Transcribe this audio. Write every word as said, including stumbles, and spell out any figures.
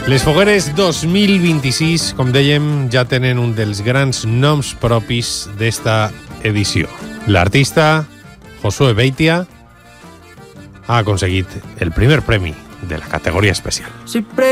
Les fogueres dos mil vint-i-sis, com dèiem, ja tenen un dels grans noms propis d'esta edició. L'artista Josué Beitia ha aconseguit el primer premi de la categoria especial.